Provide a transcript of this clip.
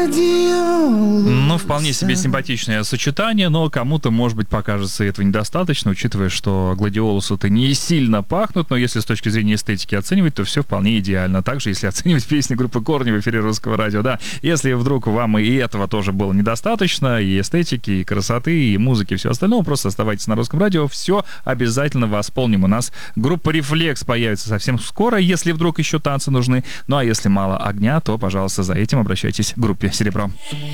Ну, вполне себе симпатичное сочетание, но кому-то, может быть, покажется этого недостаточно, учитывая, что гладиолусы-то не сильно пахнут, но если с точки зрения эстетики оценивать, то все вполне идеально. Также, если оценивать песни группы Корни в эфире Русского радио, да, если вдруг вам и этого тоже было недостаточно, и эстетики, и красоты, и музыки, и все остальное, просто оставайтесь на Русском радио, все обязательно восполним. У нас группа «Рефлекс» появится совсем скоро, если вдруг еще танцы нужны. Ну, а если мало огня, то, пожалуйста, за этим обращайтесь к группе «Серебро».